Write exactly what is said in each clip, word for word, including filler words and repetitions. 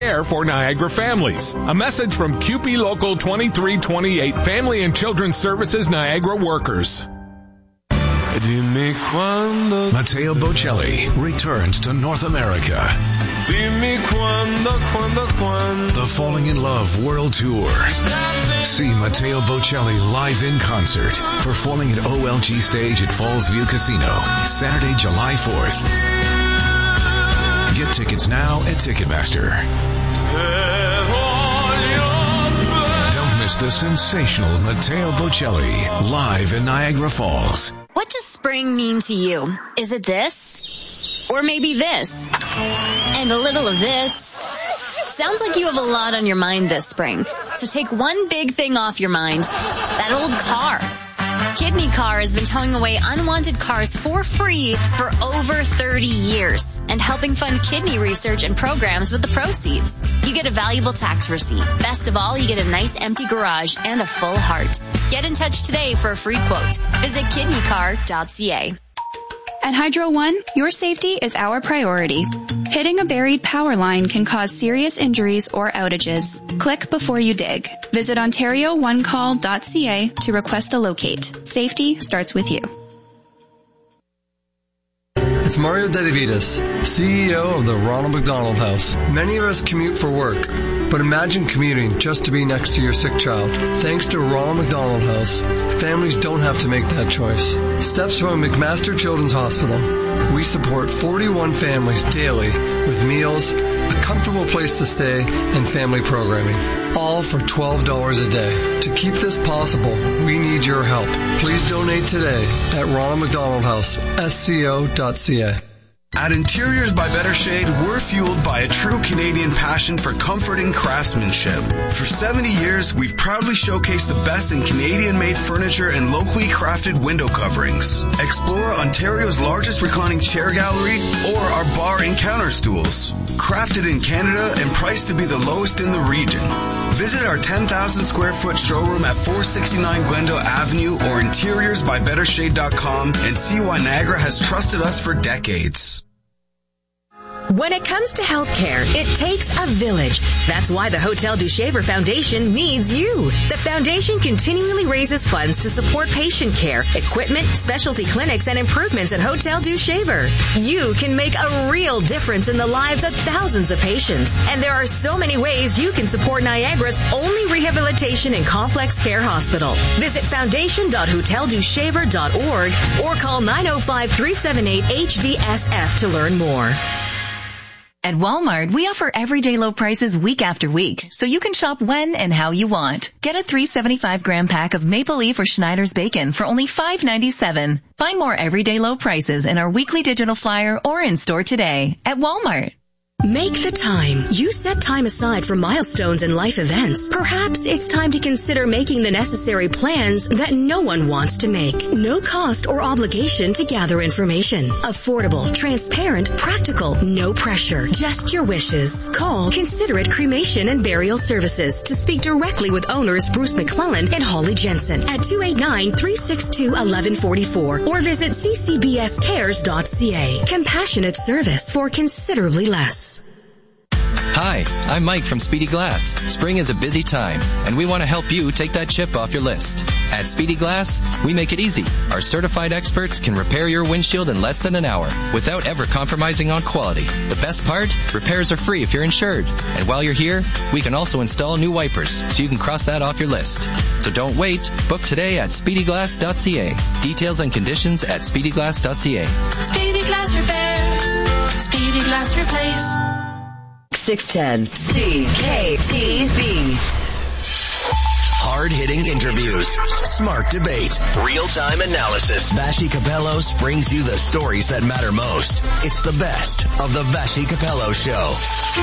Care for Niagara families. A message from C U P E Local twenty-three twenty-eight Family and Children's Services Niagara workers. Matteo Bocelli returns to North America. The Falling in Love World Tour. See Matteo Bocelli live in concert, performing at O L G Stage at Fallsview Casino, Saturday, July fourth. Get tickets now at Ticketmaster. Don't miss the sensational Matteo Bocelli live in Niagara Falls. What does spring mean to you? Is it this? Or maybe this? And a little of this? Sounds like you have a lot on your mind this spring. So take one big thing off your mind. That old car. Kidney Car has been towing away unwanted cars for free for over thirty years and helping fund kidney research and programs with the proceeds. You get a valuable tax receipt. Best of all, you get a nice empty garage and a full heart. Get in touch today for a free quote. Visit kidney car dot c a. At Hydro One, your safety is our priority. Hitting a buried power line can cause serious injuries or outages. Click before you dig. Visit ontario one call dot c a to request a locate. Safety starts with you. It's Mario Dedivitas, C E O of the Ronald McDonald House. Many of us commute for work, but imagine commuting just to be next to your sick child. Thanks to Ronald McDonald House, families don't have to make that choice. Steps from McMaster Children's Hospital. We support forty-one families daily with meals, a comfortable place to stay, and family programming. All for twelve dollars a day. To keep this possible, we need your help. Please donate today at Ronald McDonald House, S C O dot C A. At Interiors by Better Shade, we're fueled by a true Canadian passion for comforting craftsmanship. For seventy years, we've proudly showcased the best in Canadian-made furniture and locally crafted window coverings. Explore Ontario's largest reclining chair gallery or our bar and counter stools. Crafted in Canada and priced to be the lowest in the region. Visit our ten thousand square foot showroom at four sixty-nine Glendale Avenue or interiors by better shade dot com and see why Niagara has trusted us for decades. When it comes to healthcare, it takes a village. That's why the Hotel du Shaver Foundation needs you. The foundation continually raises funds to support patient care, equipment, specialty clinics, and improvements at Hotel du Shaver. You can make a real difference in the lives of thousands of patients. And there are so many ways you can support Niagara's only rehabilitation and complex care hospital. Visit foundation dot hotel du shaver dot org or call nine oh five, three seven eight, H D S F to learn more. At Walmart, we offer everyday low prices week after week, so you can shop when and how you want. Get a three seventy-five gram pack of Maple Leaf or Schneider's bacon for only five ninety-seven. Find more everyday low prices in our weekly digital flyer or in store today at Walmart. Make the time. You set time aside for milestones and life events. Perhaps it's time to consider making the necessary plans that no one wants to make. No cost or obligation to gather information. Affordable, transparent, practical, no pressure. Just your wishes. Call Considerate Cremation and Burial Services to speak directly with owners Bruce McClellan and Holly Jensen at two eight nine, three six two, one one four four or visit c c b s cares dot c a. Compassionate service for considerably less. Hi, I'm Mike from Speedy Glass. Spring is a busy time, and we want to help you take that chip off your list. At Speedy Glass, we make it easy. Our certified experts can repair your windshield in less than an hour without ever compromising on quality. The best part? Repairs are free if you're insured. And while you're here, we can also install new wipers, so you can cross that off your list. So don't wait. Book today at speedy glass dot c a. Details and conditions at speedy glass dot c a. Speedy Glass Repair. Speedy Glass Replace. six ten C K T V. Hard-hitting interviews, smart debate, real-time analysis. Vassy Capellos brings you the stories that matter most. It's the best of the Vassy Capello Show.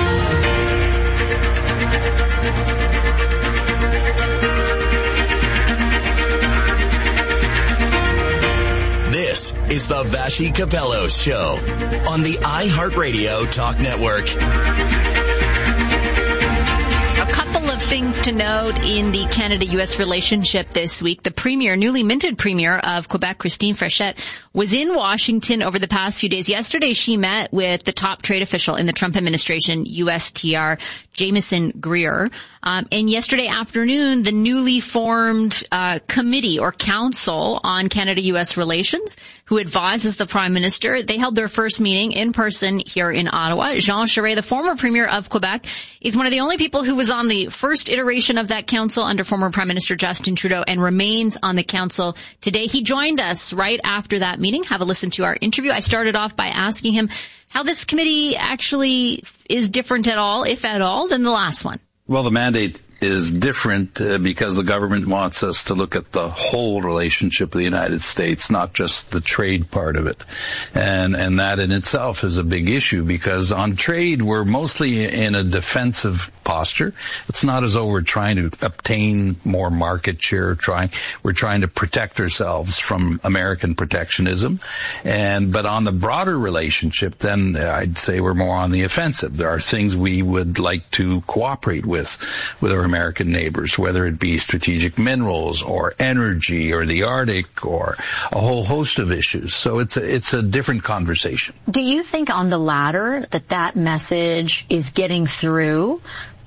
This is the Vassy Capello Show on the iHeartRadio Talk Network. A couple of things to note in the Canada-U S relationship this week. The premier, newly minted premier of Quebec, Christine Fréchette, was in Washington over the past few days. Yesterday, she met with the top trade official in the Trump administration, U S T R, Jameson Greer. Um, and yesterday afternoon, the newly formed uh, committee or council on Canada-U S relations, who advises the prime minister, they held their first meeting in person here in Ottawa. Jean Charest, the former premier of Quebec, is one of the only people who was on the first iteration of that council under former Prime Minister Justin Trudeau and remains on the council today. He joined us right after that meeting. Have a listen to our interview. I started off by asking him how this committee actually is different at all, if at all, than the last one. Well, the mandate is different uh, because the government wants us to look at the whole relationship with the United States, not just the trade part of it. And and that in itself is a big issue because on trade, we're mostly in a defensive posture. It's not as though we're trying to obtain more market share, trying, we're trying to protect ourselves from American protectionism. And, but on the broader relationship, then I'd say we're more on the offensive. There are things we would like to cooperate with, with our American neighbors, whether it be strategic minerals or energy or the Arctic or a whole host of issues. So it's a, it's a different conversation. Do you think on the latter that that message is getting through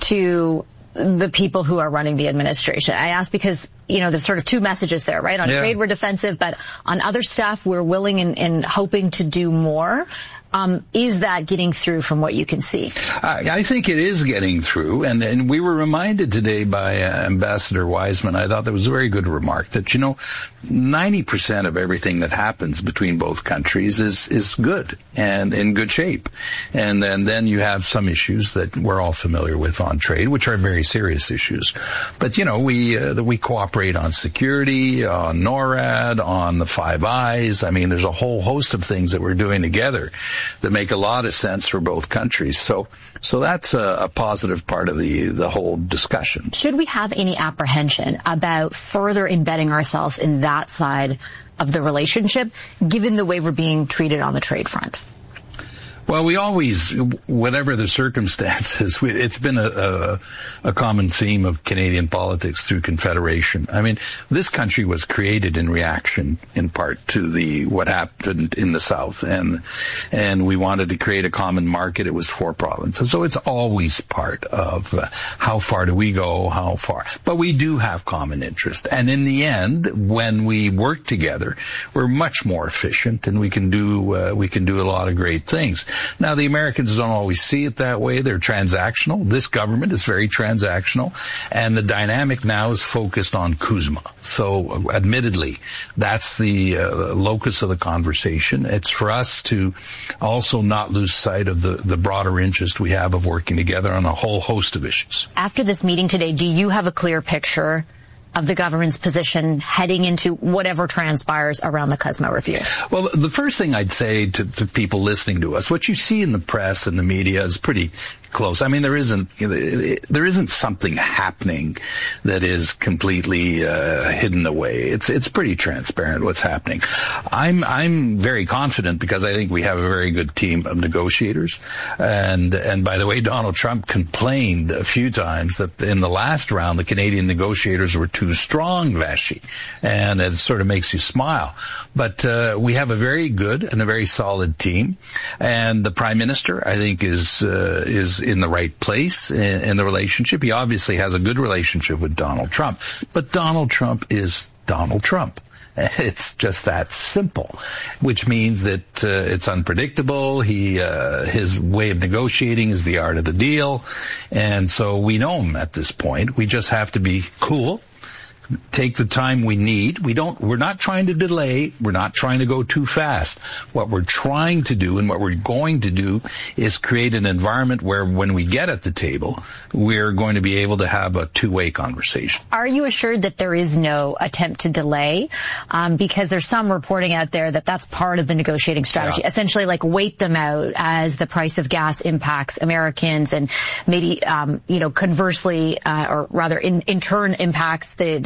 to the people who are running the administration? I ask because, you know, there's sort of two messages there, right? On yeah. trade, we're defensive, but on other stuff, we're willing and, and hoping to do more. Um, is that getting through from what you can see? I, I think it is getting through, and, and we were reminded today by uh, Ambassador Wiseman. I thought that was a very good remark that, you know, ninety percent of everything that happens between both countries is, is good and in good shape. And then, then you have some issues that we're all familiar with on trade, which are very serious issues. But, you know, we, uh, we cooperate on security, on NORAD, on the Five Eyes. I mean, there's a whole host of things that we're doing together that make a lot of sense for both countries. So, so that's a, a positive part of the, the whole discussion. Should we have any apprehension about further embedding ourselves in that side of the relationship, given the way we're being treated on the trade front? Well, we always, whatever the circumstances, we, it's been a, a, a common theme of Canadian politics through Confederation. I mean, this country was created in reaction, in part, to the what happened in the South, and and we wanted to create a common market. It was four provinces, so it's always part of uh, how far do we go, how far. But we do have common interest, and in the end, when we work together, we're much more efficient, and we can do uh, we can do a lot of great things. Now, the Americans don't always see it that way. They're transactional. This government is very transactional, and the dynamic now is focused on CUSMA. So, admittedly, that's the uh, locus of the conversation. It's for us to also not lose sight of the, the broader interest we have of working together on a whole host of issues. After this meeting today, do you have a clear picture of the government's position heading into whatever transpires around the CUSMA review? Well, the first thing I'd say to, to people listening to us, what you see in the press and the media is pretty close. I mean, there isn't there isn't something happening that is completely uh, hidden away. It's it's pretty transparent what's happening. I'm I'm very confident because I think we have a very good team of negotiators. And and by the way, Donald Trump complained a few times that in the last round the Canadian negotiators were too strong, Vashi, and it sort of makes you smile. But uh, we have a very good and a very solid team, and the Prime Minister, I think, is uh, is in the right place in, in the relationship. He obviously has a good relationship with Donald Trump, but Donald Trump is Donald Trump. It's just that simple, which means that uh, it's unpredictable. He, uh, his way of negotiating is the art of the deal, and so we know him at this point. We just have to be cool, take the time we need. We don't, we're not trying to delay. We're not trying to go too fast. What we're trying to do and what we're going to do is create an environment where when we get at the table, we're going to be able to have a two-way conversation. Are you assured that there is no attempt to delay? Um, because there's some reporting out there that that's part of the negotiating strategy. Yeah. Essentially, like, wait them out as the price of gas impacts Americans and maybe, um, you know, conversely, uh, or rather in, in turn impacts the, the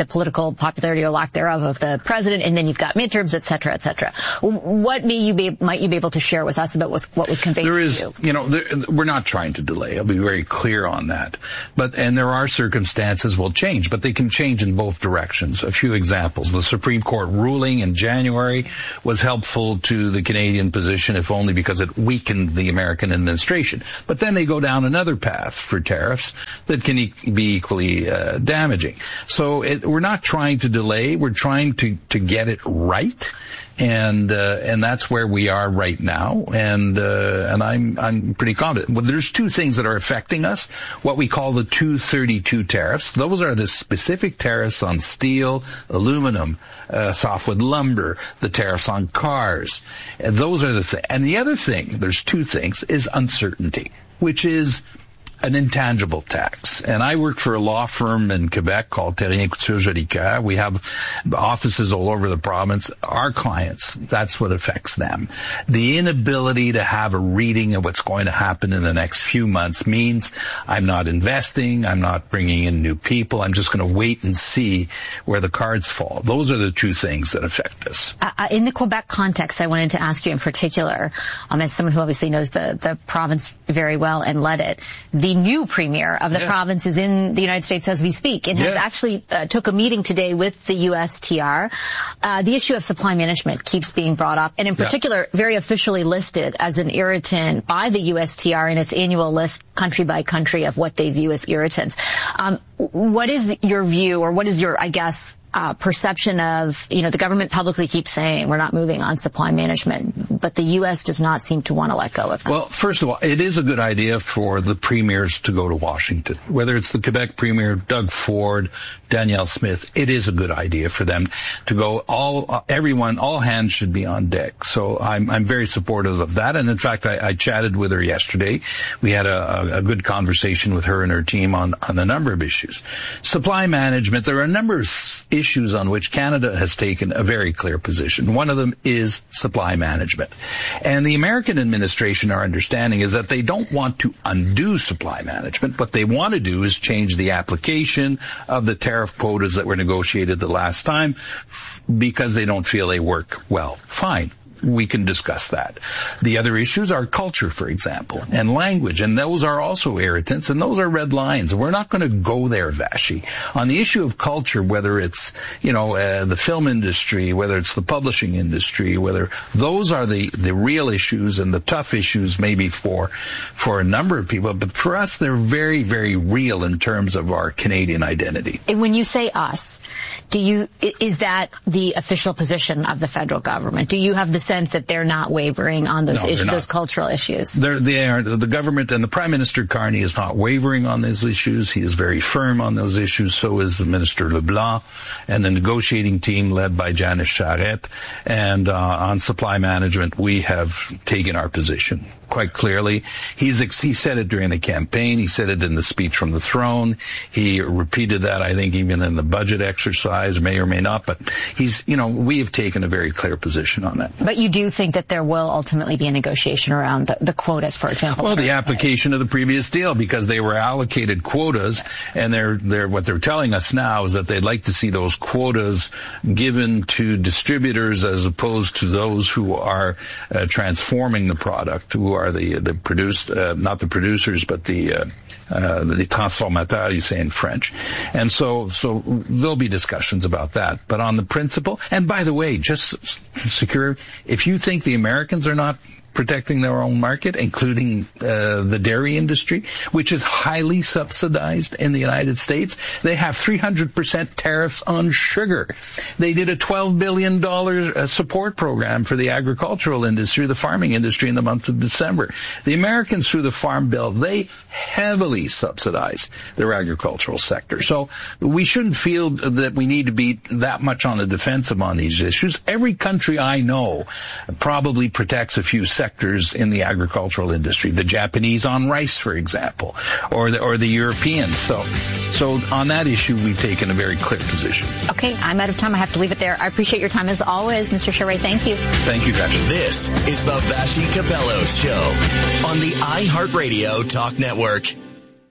the political popularity or lack thereof of the president, and then you've got midterms, et cetera, et cetera. What may you be, might you be able to share with us about what was, what was conveyed there to is, you? You know, there, we're not trying to delay. I'll be very clear on that. But, and there are circumstances will change, but they can change in both directions. A few examples. The Supreme Court ruling in January was helpful to the Canadian position, if only because it weakened the American administration. But then they go down another path for tariffs that can e- be equally uh, damaging. So it, we're not trying to delay. We're trying to, to get it right. And, uh, and that's where we are right now. And, uh, and I'm, I'm pretty confident. Well, there's two things that are affecting us. What we call the two thirty-two tariffs. Those are the specific tariffs on steel, aluminum, uh, softwood lumber, the tariffs on cars. And those are the things. And the other thing, there's two things, is uncertainty, which is an intangible tax. And I work for a law firm in Quebec called Terrien Couture Jolicoeur. We have offices all over the province. Our clients, that's what affects them. The inability to have a reading of what's going to happen in the next few months means I'm not investing, I'm not bringing in new people, I'm just going to wait and see where the cards fall. Those are the two things that affect us. Uh, in the Quebec context, I wanted to ask you in particular, um, as someone who obviously knows the, the province very well and led it, the new premier of the yes. province is in the United States as we speak and yes. has actually uh, took a meeting today with the U S T R. Uh, the issue of supply management keeps being brought up, and in particular, yeah. very officially listed as an irritant by the U S T R in its annual list, country by country, of what they view as irritants. Um, what is your view, or what is your, I guess, Uh, perception of, you know, the government publicly keeps saying we're not moving on supply management, but the U S does not seem to want to let go of that. Well, first of all, it is a good idea for the premiers to go to Washington. Whether it's the Quebec premier, Doug Ford, Danielle Smith, it is a good idea for them to go. All, uh, everyone, all hands should be on deck. So I'm, I'm very supportive of that. And in fact, I, I chatted with her yesterday. We had a, a good conversation with her and her team on, on a number of issues. Supply management, there are a number of issues issues on which Canada has taken a very clear position. One of them is supply management. And the American administration, our understanding is that they don't want to undo supply management. What they want to do is change the application of the tariff quotas that were negotiated the last time because they don't feel they work well. Fine. We can discuss that. The other issues are culture, for example, and language, and those are also irritants, and those are red lines. We're not going to go there, Vashi. On the issue of culture, whether it's, you know, uh, the film industry, whether it's the publishing industry, whether those are the, the real issues and the tough issues maybe for, for a number of people, but for us, they're very, very real in terms of our Canadian identity. And when you say us, do you, is that the official position of the federal government? Do you have the sense that they're not wavering on those no, issues, those cultural issues? They're, they are. The government and the Prime Minister Carney is not wavering on those issues. He is very firm on those issues. So is Minister Leblanc and the negotiating team led by Janice Charette. And uh, on supply management, we have taken our position quite clearly. He's he said it during the campaign. He said it in the speech from the throne. He repeated that, I think, even in the budget exercise, may or may not. But he's, you know, we have taken a very clear position on that. But you do think that there will ultimately be a negotiation around the, the quotas, for example? Well, the application of the previous deal, because they were allocated quotas, and they're, they're, what they're telling us now is that they'd like to see those quotas given to distributors as opposed to those who are uh, transforming the product, who are the, the produced, uh, not the producers, but the, uh, uh, the transformateurs, you say in French. And so, so there'll be discussions about that. But on the principle, and by the way, just secure, if you think the Americans are not protecting their own market, including uh, the dairy industry, which is highly subsidized in the United States. They have three hundred percent tariffs on sugar. They did a twelve billion dollars uh, support program for the agricultural industry, the farming industry in the month of December. The Americans, through the Farm Bill, they heavily subsidize their agricultural sector. So we shouldn't feel that we need to be that much on the defensive on these issues. Every country I know probably protects a few sectors sectors in the agricultural industry. The Japanese on rice, for example, or the, or the Europeans. So, so on that issue, we've taken a very clear position. Okay, I'm out of time. I have to leave it there. I appreciate your time as always, Mister Charest. Thank you. Thank you, Vashi. This is the Vashi Capelos Show on the iHeartRadio Talk Network.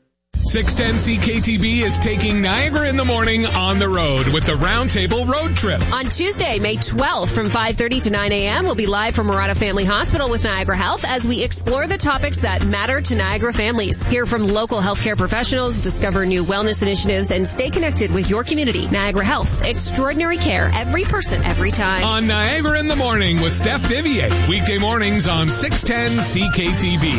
six ten C K T B is taking Niagara in the Morning on the road with the Roundtable Road Trip. On Tuesday, May twelfth from five thirty to nine a.m., we'll be live from Murata Family Hospital with Niagara Health as we explore the topics that matter to Niagara families. Hear from local healthcare professionals, discover new wellness initiatives, and stay connected with your community. Niagara Health. Extraordinary care. Every person, every time. On Niagara in the Morning with Steph Vivier. Weekday mornings on six ten C K T B.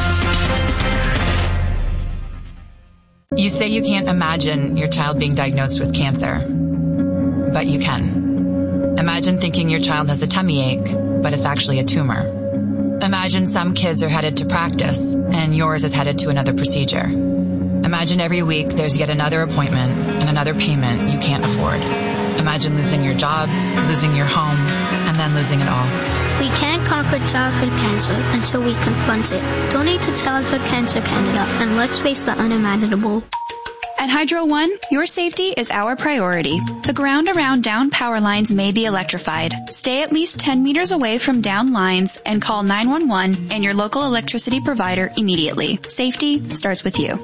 You say you can't imagine your child being diagnosed with cancer, but you can. Imagine thinking your child has a tummy ache, but it's actually a tumor. Imagine some kids are headed to practice and yours is headed to another procedure. Imagine every week there's yet another appointment and another payment you can't afford. Imagine losing your job, losing your home, and then losing it all. We can't conquer childhood cancer until we confront it. Donate to Childhood Cancer Canada and let's face the unimaginable. At Hydro One, your safety is our priority. The ground around down power lines may be electrified. Stay at least ten meters away from down lines and call nine one one and your local electricity provider immediately. Safety starts with you.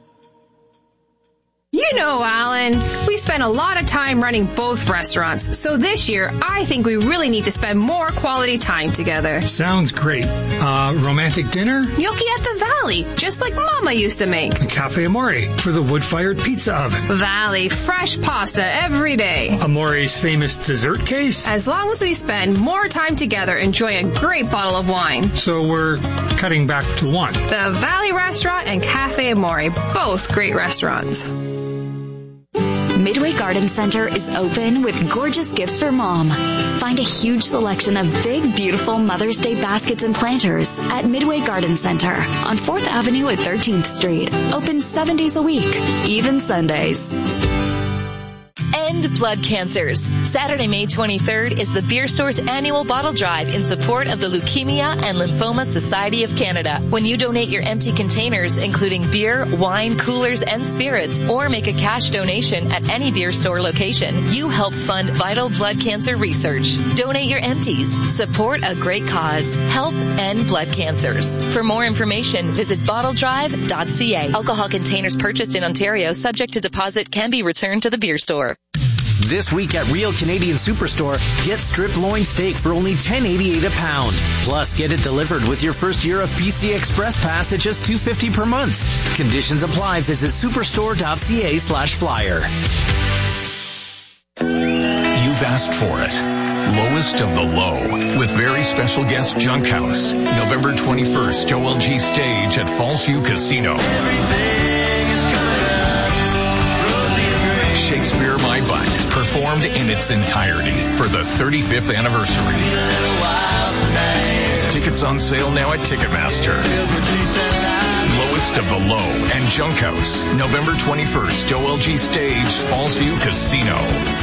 You know, Alan, we spend a lot of time running both restaurants, so this year I think we really need to spend more quality time together. Sounds great. Uh, romantic dinner? Gnocchi at the Valley, just like Mama used to make. Cafe Amore for the wood-fired pizza oven. Valley, fresh pasta every day. Amore's famous dessert case? As long as we spend more time together enjoying a great bottle of wine. So we're cutting back to one. The Valley Restaurant and Cafe Amore, both great restaurants. Midway Garden Center is open with gorgeous gifts for mom. Find a huge selection of big, beautiful Mother's Day baskets and planters at Midway Garden Center on fourth Avenue at thirteenth Street. Open seven days a week, even Sundays. End blood cancers. Saturday, May twenty-third is the Beer Store's annual bottle drive in support of the Leukemia and Lymphoma Society of Canada. When you donate your empty containers, including beer, wine, coolers, and spirits, or make a cash donation at any Beer Store location, you help fund vital blood cancer research. Donate your empties. Support a great cause. Help end blood cancers. For more information, visit bottle drive dot c a. Alcohol containers purchased in Ontario subject to deposit can be returned to the Beer Store. This week at Real Canadian Superstore, get strip loin steak for only ten eighty-eight a pound. Plus, get it delivered with your first year of P C Express Pass at just two fifty per month. Conditions apply. Visit superstore dot c a slash flyer. You've asked for it. Lowest of the low with very special guest Junk House. November twenty-first, O L G Stage at Fallsview Casino. Shakespeare My Butt, performed in its entirety for the thirty-fifth anniversary. Tickets on sale now at Ticketmaster. Lowest of the Low and Junk House, November twenty-first, O L G Stage, Fallsview Casino.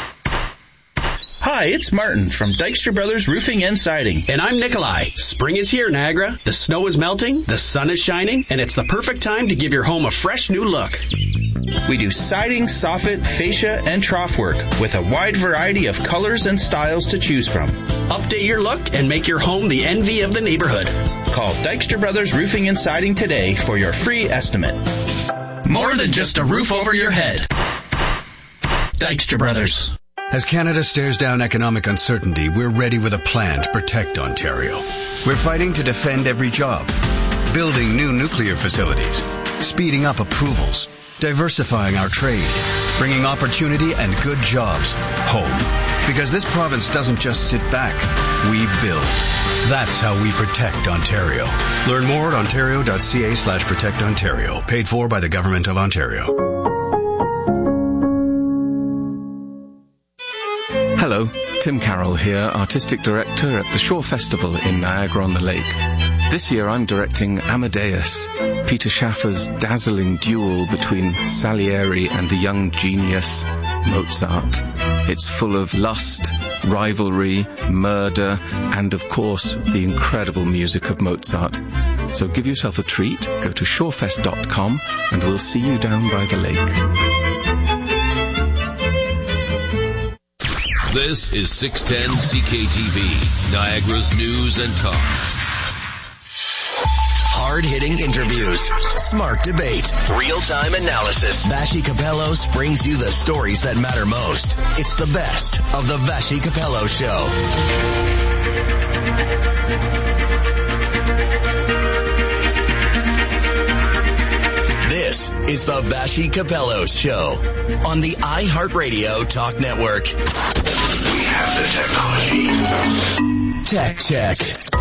Hi, it's Martin from Dykstra Brothers Roofing and Siding. And I'm Nikolai. Spring is here, Niagara. The snow is melting, the sun is shining, and it's the perfect time to give your home a fresh new look. We do siding, soffit, fascia, and trough work with a wide variety of colors and styles to choose from. Update your look and make your home the envy of the neighborhood. Call Dykstra Brothers Roofing and Siding today for your free estimate. More than just a roof over your head. Dykstra Brothers. As Canada stares down economic uncertainty, we're ready with a plan to protect Ontario. We're fighting to defend every job, building new nuclear facilities, speeding up approvals, diversifying our trade, bringing opportunity and good jobs home. Because this province doesn't just sit back, we build. That's how we protect Ontario. Learn more at ontario dot c a slash protect Ontario. Paid for by the Government of Ontario. Hello, Tim Carroll here, Artistic Director at the Shaw Festival in Niagara-on-the-Lake. This year I'm directing Amadeus, Peter Schaffer's dazzling duel between Salieri and the young genius Mozart. It's full of lust, rivalry, murder, and of course the incredible music of Mozart. So give yourself a treat, go to shawfest dot com and we'll see you down by the lake. This is six ten C K T V, Niagara's news and talk. hard-hitting interviews, smart debate, real-time analysis. Vassy Capello brings you the stories that matter most. It's the best of the Vassy Capello Show. This is the Vassy Capello Show on the iHeartRadio Talk Network. We have the technology. Tech Check.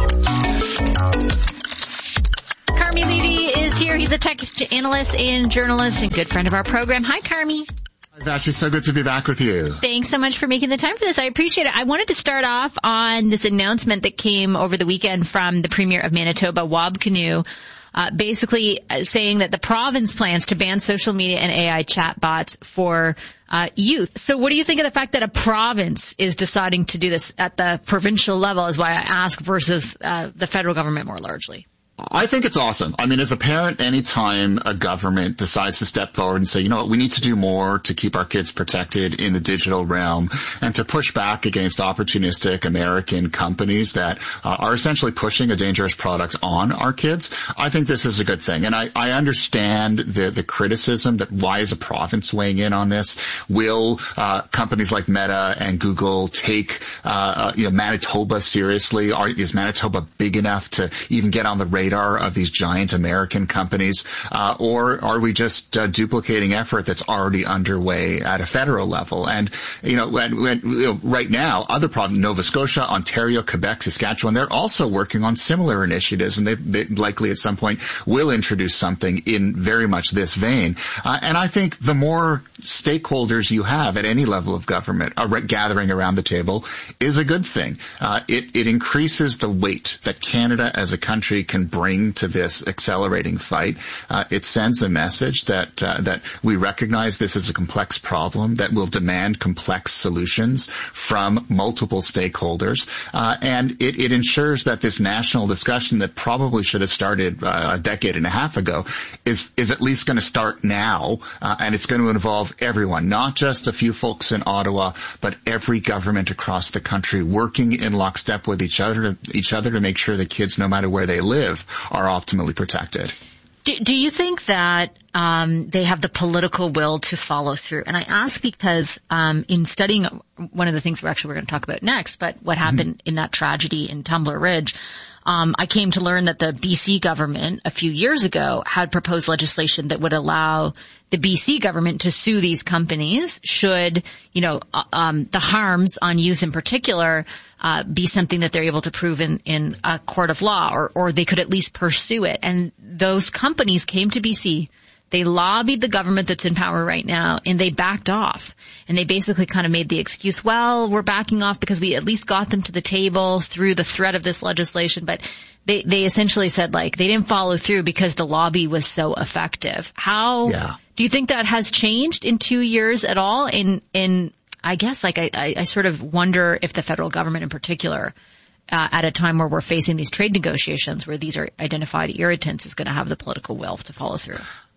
Carmi Levy is here. He's a tech analyst and journalist and good friend of our program. Hi, Carmi. Hi, Vassy. So good to be back with you. Thanks so much for making the time for this. I appreciate it. I wanted to start off on this announcement that came over the weekend from the Premier of Manitoba, Wab Kinew, Uh, basically uh, saying that the province plans to ban social media and A I chatbots for uh, youth. So what do you think of the fact that a province is deciding to do this at the provincial level, is why I ask, versus uh, the federal government more largely? I think it's awesome. I mean, as a parent, anytime a government decides to step forward and say, you know what, we need to do more to keep our kids protected in the digital realm and to push back against opportunistic American companies that uh, are essentially pushing a dangerous product on our kids, I think this is a good thing. And I, I understand the, the criticism that why is a province weighing in on this? Will uh, companies like Meta and Google take uh, uh, you know, Manitoba seriously? Are, is Manitoba big enough to even get on the radar of these giant American companies, uh, or are we just uh, duplicating effort that's already underway at a federal level? And, you know, when, when, you know right now, other provinces, Nova Scotia, Ontario, Quebec, Saskatchewan, they're also working on similar initiatives, and they, they likely at some point will introduce something in very much this vein. Uh, and I think the more stakeholders you have at any level of government uh, gathering around the table is a good thing. Uh, it, it increases the weight that Canada as a country can bring to this accelerating fight. Uh, it sends a message that uh, that we recognize this is a complex problem that will demand complex solutions from multiple stakeholders, uh, and it, it ensures that this national discussion that probably should have started uh, a decade and a half ago is is at least going to start now, uh, and it's going to involve everyone, not just a few folks in Ottawa, but every government across the country working in lockstep with each other, each other to make sure that kids, no matter where they live, are optimally protected. Do, do you think that um, they have the political will to follow through? And I ask because um, in studying one of the things we're actually we're going to talk about next, but what happened mm-hmm. in that tragedy in Tumbler Ridge, um, I came to learn that the B C government a few years ago had proposed legislation that would allow the B C government to sue these companies should, you know, um, the harms on youth in particular uh, be something that they're able to prove in, in a court of law, or, or they could at least pursue it. And those companies came to B C. They lobbied the government that's in power right now, and they backed off. And they basically kind of made the excuse, well, we're backing off because we at least got them to the table through the threat of this legislation. But they, they essentially said, like, they didn't follow through because the lobby was so effective. How yeah. do you think that has changed in two years at all? In, in I guess, like, I, I, I sort of wonder if the federal government in particular, Uh, at a time where we're facing these trade negotiations where these are identified irritants, is going to have the political will to follow through.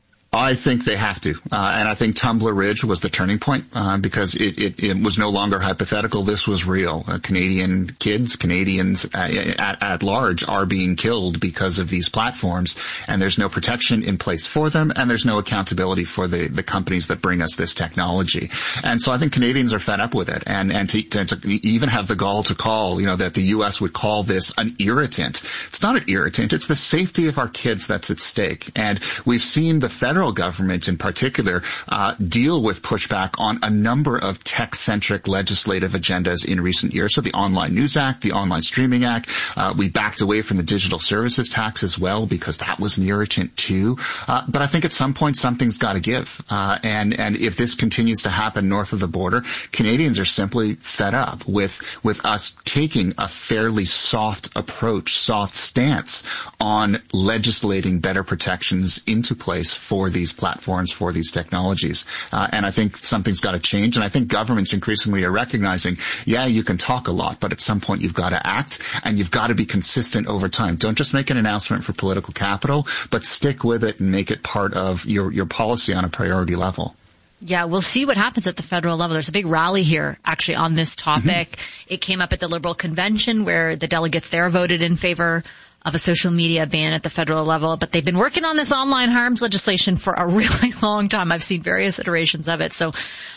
I think they have to, uh, and I think Tumbler Ridge was the turning point uh, because it, it, it was no longer hypothetical. This was real. Uh, Canadian kids, Canadians uh, at, at large, are being killed because of these platforms, and there's no protection in place for them, and there's no accountability for the, the companies that bring us this technology. And so I think Canadians are fed up with it, and and to, to, to even have the gall to call, you know, that the U S would call this an irritant. It's not an irritant. It's the safety of our kids that's at stake, and we've seen the federal government in particular uh, deal with pushback on a number of tech-centric legislative agendas in recent years. So the Online News Act, the Online Streaming Act, uh, we backed away from the digital services tax as well because that was an irritant too. Uh, but I think at some point something's got to give. Uh, and, and if this continues to happen north of the border, Canadians are simply fed up with, with us taking a fairly soft approach, soft stance on legislating better protections into place for these platforms, for these technologies. Uh, and I think something's got to change. And I think governments increasingly are recognizing, yeah, you can talk a lot, but at some point you've got to act, and you've got to be consistent over time. Don't just make an announcement for political capital, but stick with it and make it part of your, your policy on a priority level. Yeah, we'll see what happens at the federal level. There's a big rally here, actually, on this topic. Mm-hmm. It came up at the Liberal Convention where the delegates there voted in favor of a social media ban at the federal level, but they've been working on this online harms legislation for a really long time. I've seen various iterations of it, so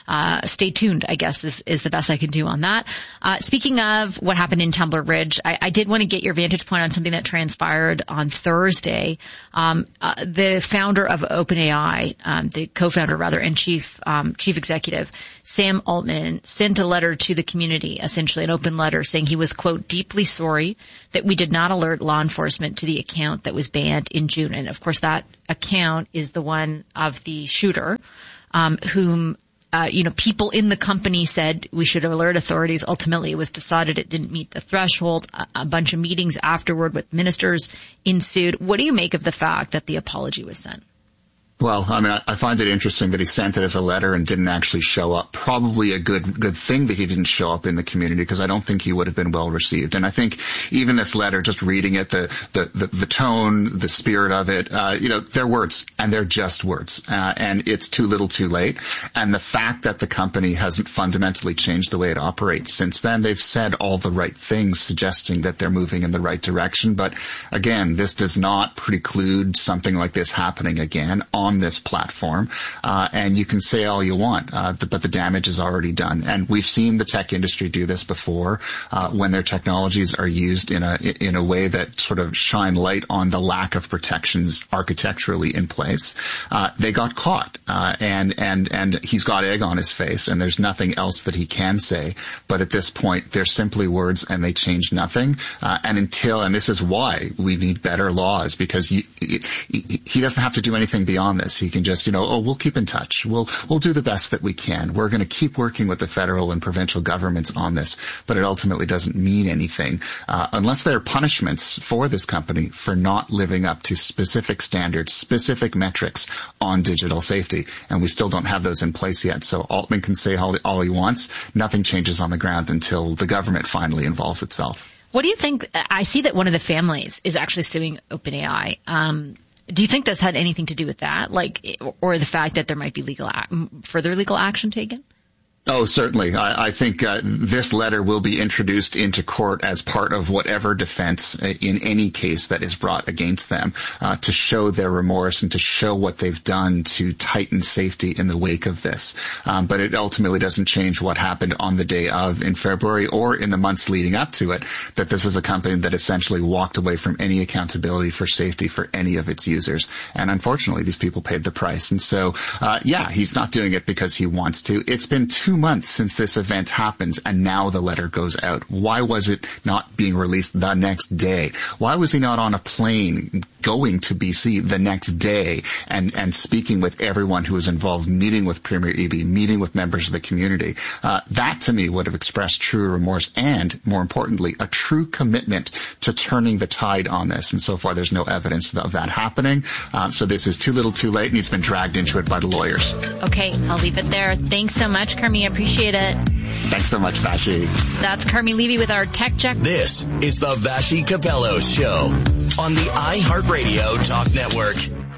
uh stay tuned, I guess, is, is the best I can do on that. Uh speaking of what happened in Tumbler Ridge, I, I did want to get your vantage point on something that transpired on Thursday. Um uh, the founder of OpenAI, um the co-founder rather, and chief um chief executive, Sam Altman, sent a letter to the community, essentially an open letter, saying he was, quote, deeply sorry that we did not alert law enforcement to the account that was banned in June. And of course, that account is the one of the shooter, um, whom, uh, you know, people in the company said we should alert authorities. Ultimately, it was decided it didn't meet the threshold. A, a bunch of meetings afterward with ministers ensued. What do you make of the fact that the apology was sent? Well, I mean, I find it interesting that he sent it as a letter and didn't actually show up. Probably a good good thing that he didn't show up in the community, because I don't think he would have been well received. And I think even this letter, just reading it, the the the, the tone, the spirit of it, uh, you know, they're words, and they're just words, uh, and it's too little, too late. And the fact that the company hasn't fundamentally changed the way it operates since then, they've said all the right things, suggesting that they're moving in the right direction. But again, this does not preclude something like this happening again on on this platform, uh, and you can say all you want, uh, but the damage is already done. And we've seen the tech industry do this before, uh, when their technologies are used in a in a way that sort of shine light on the lack of protections architecturally in place. Uh, they got caught, uh, and and and he's got egg on his face, and there's nothing else that he can say. But at this point, they're simply words, and they change nothing. Uh, and until, and this is why we need better laws, because he, he, he doesn't have to do anything beyond this. He can just, you know, oh, we'll keep in touch. We'll, we'll do the best that we can. We're going to keep working with the federal and provincial governments on this, but it ultimately doesn't mean anything, uh, unless there are punishments for this company for not living up to specific standards, specific metrics on digital safety. And we still don't have those in place yet. So Altman can say all, all he wants. Nothing changes on the ground until the government finally involves itself. What do you think? I see that one of the families is actually suing OpenAI. Um, Do you think that's had anything to do with that, like, or the fact that there might be legal, further legal action taken? Oh, certainly. I, I think uh, this letter will be introduced into court as part of whatever defense in any case that is brought against them, uh, to show their remorse and to show what they've done to tighten safety in the wake of this. Um, but it ultimately doesn't change what happened on the day of in February or in the months leading up to it, that this is a company that essentially walked away from any accountability for safety for any of its users. And unfortunately, these people paid the price. And so, uh, yeah, he's not doing it because he wants to. It's been two months since this event happens, and now the letter goes out. Why was it not being released the next day? Why was he not on a plane going to B C the next day and, and speaking with everyone who was involved, meeting with Premier Eby, meeting with members of the community? Uh, that to me would have expressed true remorse and, more importantly, a true commitment to turning the tide on this. And so far, there's no evidence of that happening. Um, so this is too little too late, and he's been dragged into it by the lawyers. Okay, I'll leave it there. Thanks so much, Carmi. I appreciate it. Thanks so much, Vashi. That's Carmi Levy with our Tech Check. This is the Vashi Capello Show on the iHeartRadio Talk Network.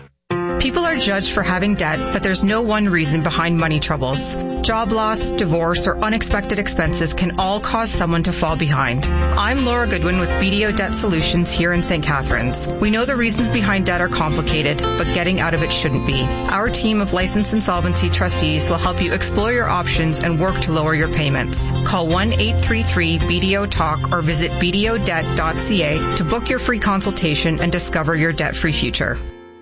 People are judged for having debt, but there's no one reason behind money troubles. Job loss, divorce, or unexpected expenses can all cause someone to fall behind. I'm Laura Goodwin with B D O Debt Solutions here in Saint Catharines. We know the reasons behind debt are complicated, but getting out of it shouldn't be. Our team of licensed insolvency trustees will help you explore your options and work to lower your payments. Call one eight three three B D O Talk or visit b d o debt dot c a to book your free consultation and discover your debt-free future.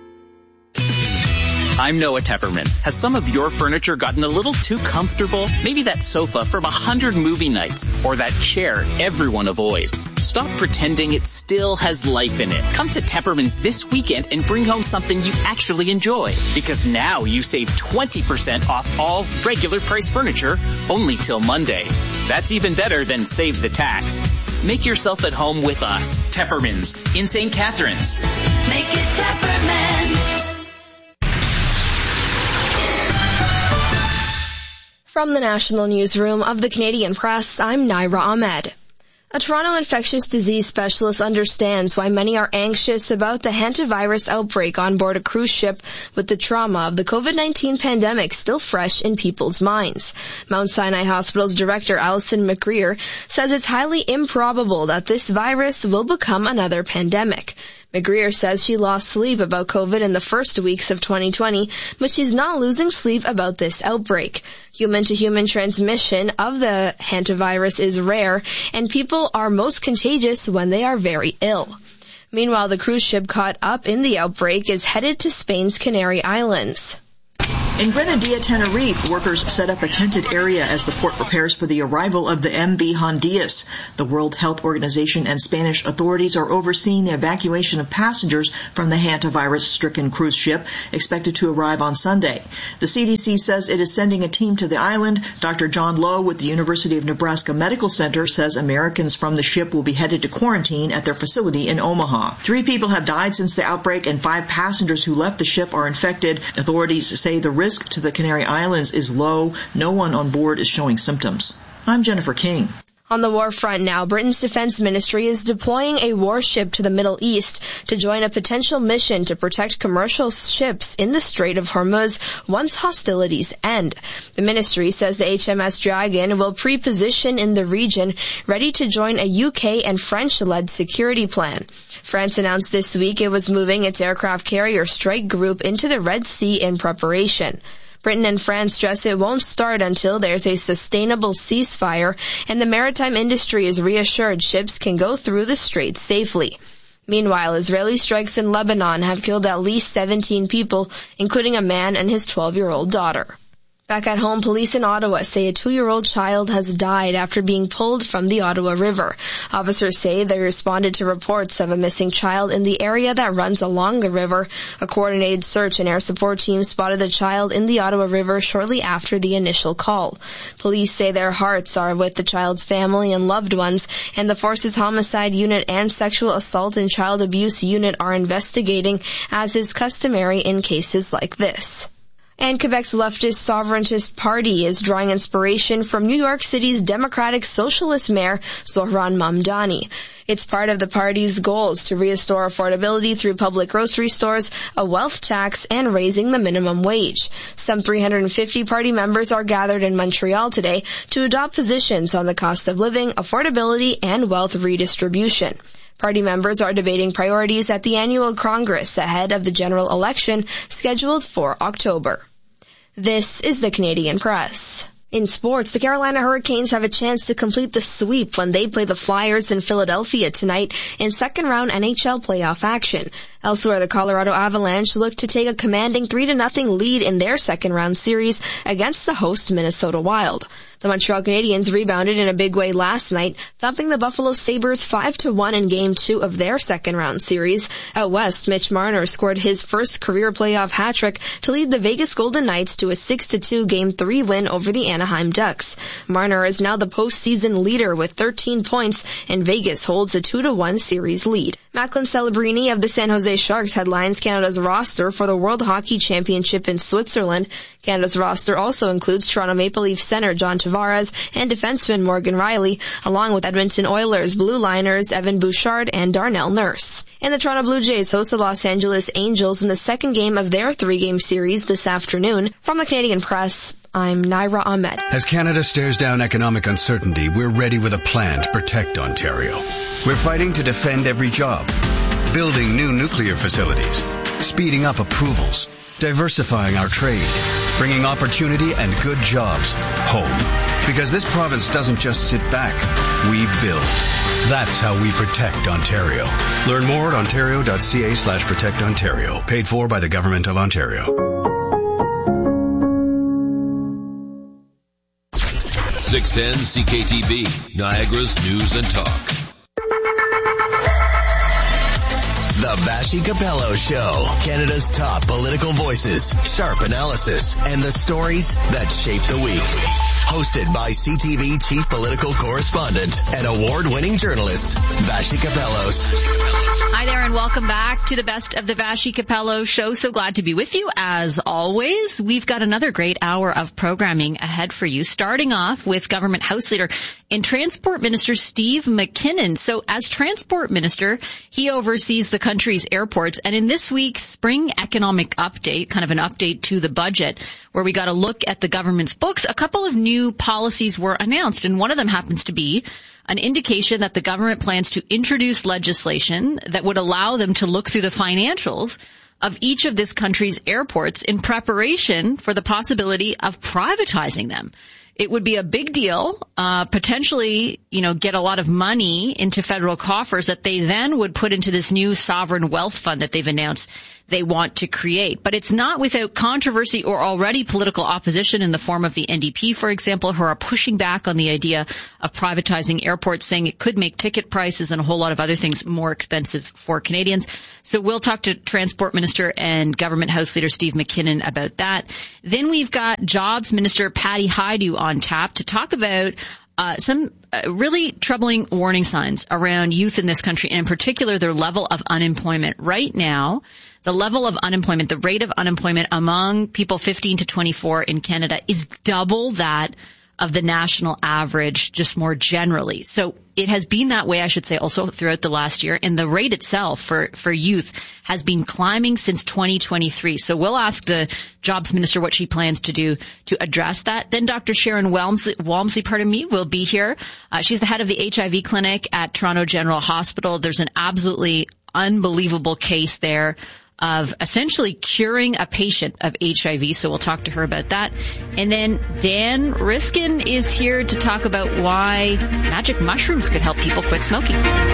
I'm Noah Tepperman. Has some of your furniture gotten a little too comfortable? Maybe that sofa from a hundred movie nights, or that chair everyone avoids. Stop pretending it still has life in it. Come to Tepperman's this weekend and bring home something you actually enjoy. Because now you save twenty percent off all regular price furniture only till Monday. That's even better than save the tax. Make yourself at home with us. Tepperman's in Saint Catharines. Make it Tepperman's. From the National Newsroom of the Canadian Press, I'm Naira Ahmed. A Toronto infectious disease specialist understands why many are anxious about the hantavirus outbreak on board a cruise ship with the trauma of the COVID nineteen pandemic still fresh in people's minds. Mount Sinai Hospital's director, Alison McGreer, says it's highly improbable that this virus will become another pandemic. McGreer says she lost sleep about COVID in the first weeks of twenty twenty, but she's not losing sleep about this outbreak. Human-to-human transmission of the hantavirus is rare, and people are most contagious when they are very ill. Meanwhile, the cruise ship caught up in the outbreak is headed to Spain's Canary Islands. In Grenadilla, Tenerife, workers set up a tented area as the port prepares for the arrival of the M V Hondias. The World Health Organization and Spanish authorities are overseeing the evacuation of passengers from the hantavirus-stricken cruise ship, expected to arrive on Sunday. The C D C says it is sending a team to the island. Doctor John Lowe with the University of Nebraska Medical Center says Americans from the ship will be headed to quarantine at their facility in Omaha. Three people have died since the outbreak, and five passengers who left the ship are infected. Authorities say the risk to the Canary Islands is low. No one on board is showing symptoms. I'm Jennifer King. On the war front now, Britain's defense ministry is deploying a warship to the Middle East to join a potential mission to protect commercial ships in the Strait of Hormuz once hostilities end. The ministry says the H M S Dragon will pre-position in the region, ready to join a U K and French-led security plan. France announced this week it was moving its aircraft carrier strike group into the Red Sea in preparation. Britain and France stress it won't start until there's a sustainable ceasefire, and the maritime industry is reassured ships can go through the strait safely. Meanwhile, Israeli strikes in Lebanon have killed at least seventeen people, including a man and his twelve-year-old daughter. Back at home, police in Ottawa say a two-year-old child has died after being pulled from the Ottawa River. Officers say they responded to reports of a missing child in the area that runs along the river. A coordinated search and air support team spotted the child in the Ottawa River shortly after the initial call. Police say their hearts are with the child's family and loved ones, and the Force's Homicide Unit and Sexual Assault and Child Abuse Unit are investigating, as is customary in cases like this. And Quebec's leftist Sovereigntist Party is drawing inspiration from New York City's Democratic Socialist Mayor Zohran Mamdani. It's part of the party's goals to restore affordability through public grocery stores, a wealth tax, and raising the minimum wage. Some three hundred fifty party members are gathered in Montreal today to adopt positions on the cost of living, affordability, and wealth redistribution. Party members are debating priorities at the annual Congress ahead of the general election scheduled for October. This is the Canadian Press. In sports, the Carolina Hurricanes have a chance to complete the sweep when they play the Flyers in Philadelphia tonight in second-round N H L playoff action. Elsewhere, the Colorado Avalanche look to take a commanding three to nothing lead in their second-round series against the host Minnesota Wild. The Montreal Canadiens rebounded in a big way last night, thumping the Buffalo Sabres five to one in Game two of their second-round series. Out west, Mitch Marner scored his first career playoff hat-trick to lead the Vegas Golden Knights to a six to two Game three win over the Anaheim Ducks. Marner is now the postseason leader with thirteen points, and Vegas holds a two to one series lead. Macklin Celebrini of the San Jose Sharks headlines Canada's roster for the World Hockey Championship in Switzerland. Canada's roster also includes Toronto Maple Leafs center John Tavares and defenseman Morgan Rielly, along with Edmonton Oilers blue liners Evan Bouchard and Darnell Nurse. And the Toronto Blue Jays host the Los Angeles Angels in the second game of their three-game series this afternoon. From the Canadian Press, I'm Naira Ahmed. As Canada stares down economic uncertainty, we're ready with a plan to protect Ontario. We're fighting to defend every job, building new nuclear facilities, speeding up approvals, diversifying our trade, bringing opportunity and good jobs home. Because this province doesn't just sit back, we build. That's how we protect Ontario. Learn more at ontario.ca slash protect Ontario. Paid for by the Government of Ontario. six ten C K T B, Niagara's News and Talk. The Bash Vassy Capello Show. Canada's top political voices, sharp analysis, and the stories that shape the week. Hosted by C T V Chief Political Correspondent and award-winning journalist, Vassy Capellos. Hi there and welcome back to the best of the Vassy Capello Show. So glad to be with you as always. We've got another great hour of programming ahead for you, starting off with Government House Leader and Transport Minister Steve McKinnon. So as Transport Minister, he oversees the country's airports. And in this week's Spring Economic Update, kind of an update to the budget, where we got a look at the government's books, a couple of new policies were announced. And one of them happens to be an indication that the government plans to introduce legislation that would allow them to look through the financials of each of this country's airports in preparation for the possibility of privatizing them. It would be a big deal, uh, potentially, you know, get a lot of money into federal coffers that they then would put into this new sovereign wealth fund that they've announced they want to create. But it's not without controversy or already political opposition in the form of the N D P, for example, who are pushing back on the idea of privatizing airports, saying it could make ticket prices and a whole lot of other things more expensive for Canadians. So we'll talk to Transport Minister and Government House Leader Steve McKinnon about that. Then we've got Jobs Minister Patty Hajdu on tap to talk about Uh, some uh, really troubling warning signs around youth in this country, and in particular their level of unemployment. Right now, the level of unemployment, the rate of unemployment among people fifteen to twenty-four in Canada is double that of the national average, just more generally. So it has been that way, I should say, also throughout the last year. And the rate itself for, for youth has been climbing since twenty twenty-three. So we'll ask the Jobs Minister what she plans to do to address that. Then Doctor Sharon Walmsley, Walmsley pardon me, will be here. Uh, she's the head of the H I V clinic at Toronto General Hospital. There's an absolutely unbelievable case there of essentially curing a patient of H I V. So we'll talk to her about that. And then Dan Riskin is here to talk about why magic mushrooms could help people quit smoking.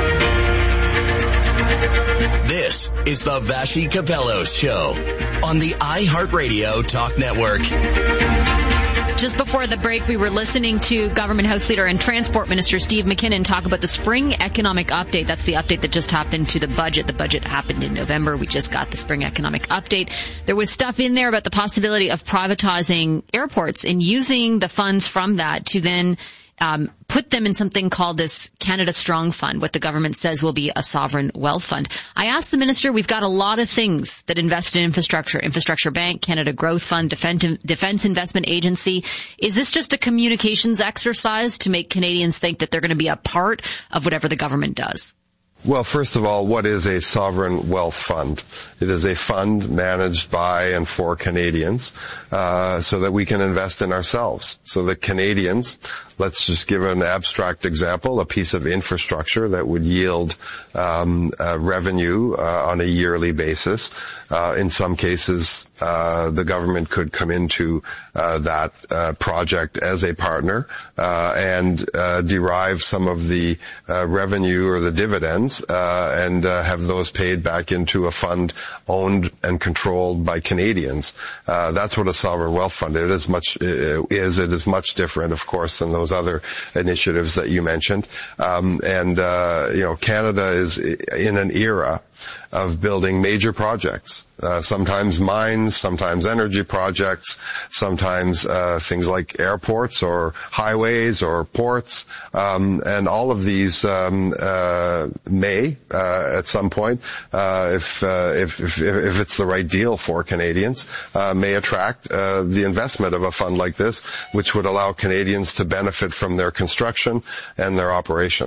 This is the Vassy Capello Show on the iHeartRadio Talk Network. Just before the break, we were listening to Government House Leader and Transport Minister Steve McKinnon talk about the Spring Economic Update. That's the update that just happened to the budget. The budget happened in November. We just got the Spring Economic Update. There was stuff in there about the possibility of privatizing airports and using the funds from that to then um, put them in something called this Canada Strong Fund, what the government says will be a sovereign wealth fund. I asked the minister, we've got a lot of things that invest in infrastructure, Infrastructure Bank, Canada Growth Fund, Defense, Defense Investment Agency. Is this just a communications exercise to make Canadians think that they're going to be a part of whatever the government does? Well, first of all, what is a sovereign wealth fund? It is a fund managed by and for Canadians, uh, so that we can invest in ourselves. So that Canadians, let's just give an abstract example, a piece of infrastructure that would yield um, uh, revenue uh, on a yearly basis. Uh, in some cases, uh, the government could come into uh, that uh, project as a partner uh, and uh, derive some of the uh, revenue or the dividends uh, and uh, have those paid back into a fund owned and controlled by Canadians. Uh, that's what a sovereign wealth fund it is. Much is it is much different, of course, than those other initiatives that you mentioned. Um, and uh, you know, Canada is in an era of building major projects, uh, sometimes mines, sometimes energy projects, sometimes uh, things like airports or highways or ports, um, and all of these um, uh, may, uh, at some point, uh, if, uh, if if if it's the right deal for Canadians, uh, may attract uh, the investment of a fund like this, which would allow Canadians to benefit from their construction and their operation.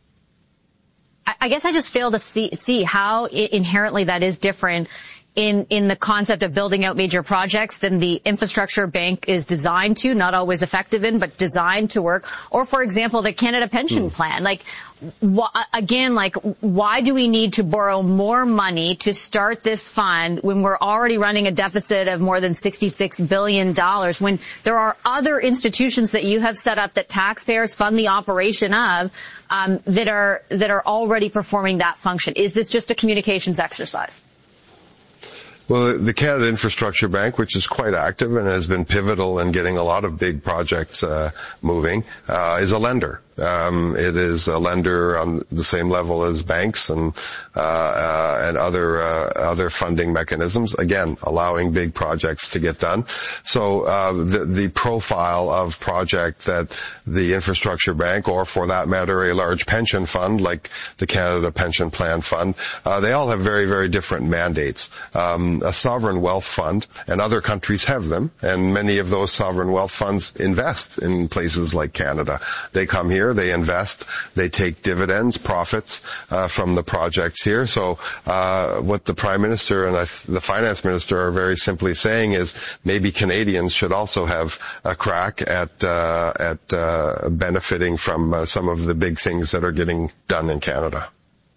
I guess I just fail to see, see how inherently that is different in, in the concept of building out major projects than the infrastructure bank is designed to, not always effective in, but designed to work. Or, for example, the Canada Pension mm. Plan. Like, wh- again, like, why do we need to borrow more money to start this fund when we're already running a deficit of more than sixty-six billion dollars, when there are other institutions that you have set up that taxpayers fund the operation of, um, that are, that are already performing that function? Is this just a communications exercise? Well, the Canada Infrastructure Bank, which is quite active and has been pivotal in getting a lot of big projects uh, moving, uh, is a lender. Um, it is a lender on the same level as banks and uh, uh, and other uh, other funding mechanisms. Again, allowing big projects to get done. So uh, the the profile of project that the infrastructure bank, or for that matter, a large pension fund like the Canada Pension Plan Fund, uh, they all have very very different mandates. Um, a sovereign wealth fund, and other countries have them, and many of those sovereign wealth funds invest in places like Canada. They come here. They invest, they take dividends, profits uh, from the projects here. So uh, what the Prime Minister and I th- the Finance Minister are very simply saying is maybe Canadians should also have a crack at uh, at uh, benefiting from uh, some of the big things that are getting done in Canada.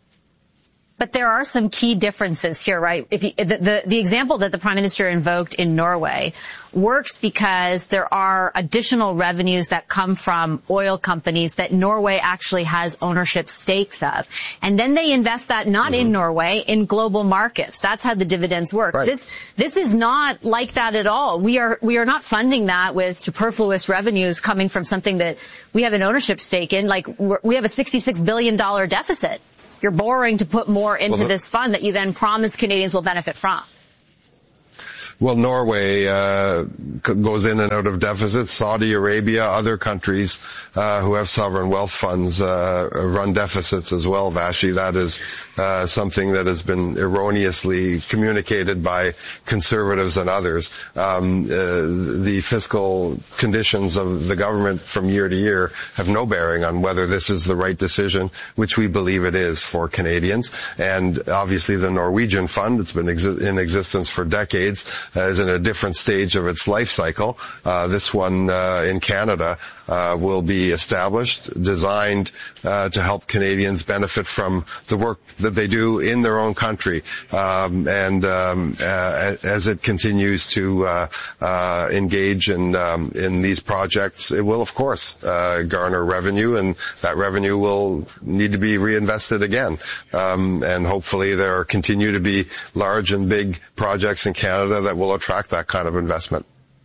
But there are some key differences here, right? If you, the, the, the example that the Prime Minister invoked in Norway works because there are additional revenues that come from oil companies that Norway actually has ownership stakes of. And then they invest that not mm-hmm. in Norway, in global markets. That's how the dividends work. Right. This, this is not like that at all. We are, we are not funding that with superfluous revenues coming from something that we have an ownership stake in. Like, we're, we have a sixty-six billion dollars deficit. You're borrowing to put more into well, the, this fund that you then promise Canadians will benefit from. Well, Norway uh, goes in and out of deficits. Saudi Arabia, other countries uh, who have sovereign wealth funds uh, run deficits as well, Vashi. That is uh, something that has been erroneously communicated by conservatives and others. Um, uh, the fiscal conditions of the government from year to year have no bearing on whether this is the right decision, which we believe it is for Canadians. And obviously the Norwegian fund, it's been exi- in existence for decades, Uh, is in a different stage of its life cycle. Uh, this one uh, in Canada uh, will be established, designed uh, to help Canadians benefit from the work that they do in their own country. Um, and um, uh, as it continues to uh, uh, engage in um, in these projects, it will, of course, uh, garner revenue, and that revenue will need to be reinvested again. Um, and hopefully there continue to be large and big projects in Canada that will attract that kind of investment.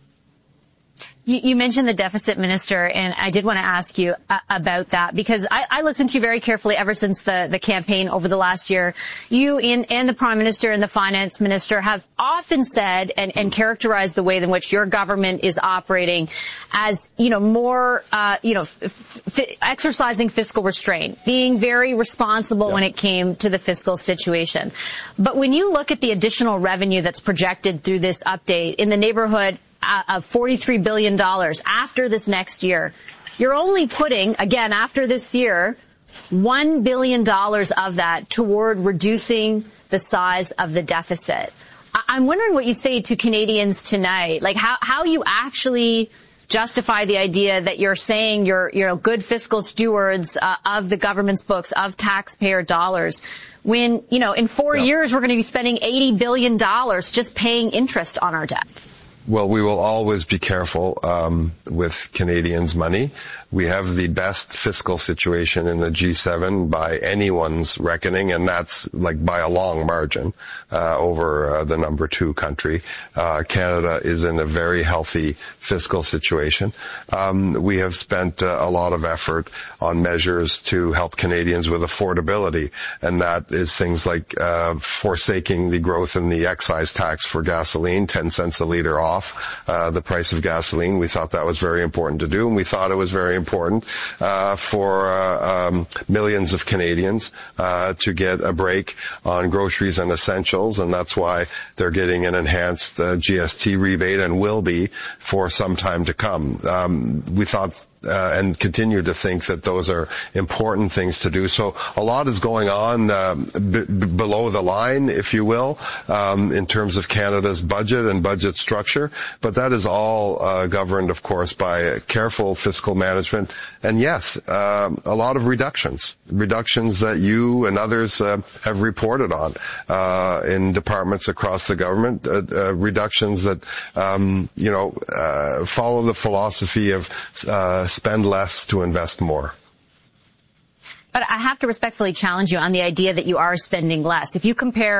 You, you mentioned the deficit, Minister, and I did want to ask you uh, about that, because I, I listened to you very carefully ever since the, the campaign over the last year. You in, and the Prime Minister and the Finance Minister have often said and, and characterized the way in which your government is operating as, you know, more, uh, you know, f- f- exercising fiscal restraint, being very responsible yeah. when it came to the fiscal situation. But when you look at the additional revenue that's projected through this update in the neighborhood of forty-three billion dollars after this next year, you're only putting, again, after this year, one billion dollars of that toward reducing the size of the deficit. I'm wondering what you say to Canadians tonight, like how, how you actually justify the idea that you're saying you're, you're good fiscal stewards uh, of the government's books, of taxpayer dollars, when, you know, in four yeah. years we're going to be spending eighty billion dollars just paying interest on our debt. Well, we will always be careful um, with Canadians' money. We have the best fiscal situation in the G seven by anyone's reckoning, and that's like by a long margin uh, over uh, the number two country. Uh, Canada is in a very healthy fiscal situation. Um, we have spent uh, a lot of effort on measures to help Canadians with affordability, and that is things like uh, forsaking the growth in the excise tax for gasoline, ten cents a litre off. Uh, the price of gasoline. We thought that was very important to do, and we thought it was very important uh, for uh, um, millions of Canadians uh, to get a break on groceries and essentials, and that's why they're getting an enhanced uh, G S T rebate and will be for some time to come. Um, we thought Uh, and continue to think that those are important things to do. So a lot is going on uh, b- b- below the line, if you will, um, in terms of Canada's budget and budget structure. But that is all uh, governed, of course, by careful fiscal management. And yes, uh, a lot of reductions, reductions that you and others uh, have reported on uh, in departments across the government, uh, uh, reductions that, um, you know, uh, follow the philosophy of uh, spend less to invest more. But I have to respectfully challenge you on the idea that you are spending less. If you compare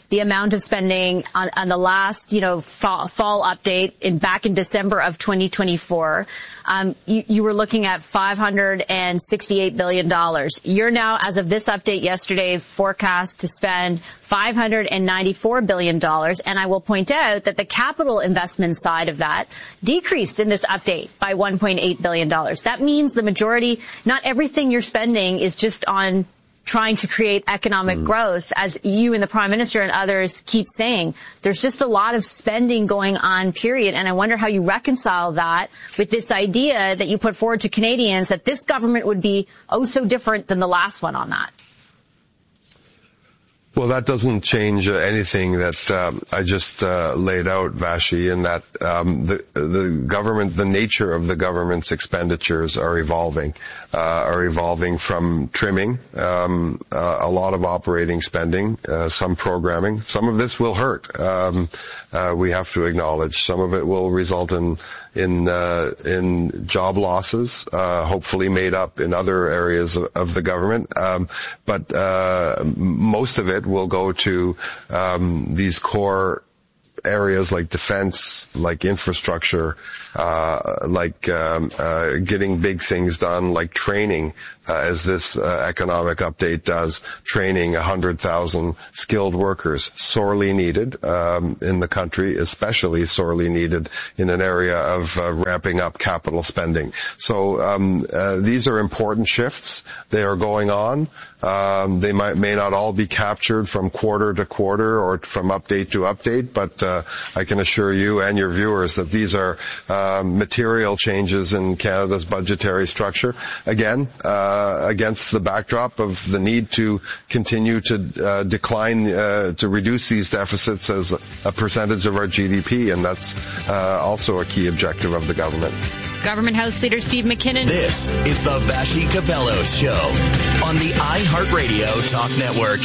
the amount of spending on, on the last, you know, fall, fall update in back in December of twenty twenty-four. Um, you, you were looking at five hundred sixty-eight billion dollars. You're now, as of this update yesterday, forecast to spend five hundred ninety-four billion dollars. And I will point out that the capital investment side of that decreased in this update by one point eight billion dollars. That means the majority, not everything you're spending is just on trying to create economic mm. growth, as you and the Prime Minister and others keep saying. There's just a lot of spending going on, period. And I wonder how you reconcile that with this idea that you put forward to Canadians that this government would be oh so different than the last one on that. Well, that doesn't change uh, anything that um, I just uh, laid out, Vashi, in that um, the the government, the nature of the government's expenditures are evolving, uh, are evolving from trimming, um, uh, a lot of operating spending, uh, some programming. Some of this will hurt. Um, uh, we have to acknowledge some of it will result in in uh, in job losses, uh, hopefully made up in other areas of, of the government. Um, but uh, most of it will go to um, these core areas like defense, like infrastructure, uh, like um, uh, getting big things done, like training, uh, as this uh, economic update does, training one hundred thousand skilled workers, sorely needed um, in the country, especially sorely needed in an area of uh, ramping up capital spending. So um, uh, these are important shifts. They are going on. Um, they might may not all be captured from quarter to quarter or from update to update, but uh, I can assure you and your viewers that these are uh, material changes in Canada's budgetary structure. Again, uh, against the backdrop of the need to continue to uh, decline, uh, to reduce these deficits as a percentage of our G D P, and that's uh, also a key objective of the government. Government House Leader Steve McKinnon. This is the Vashi Capellos Show on the iHeartRadio Talk Network.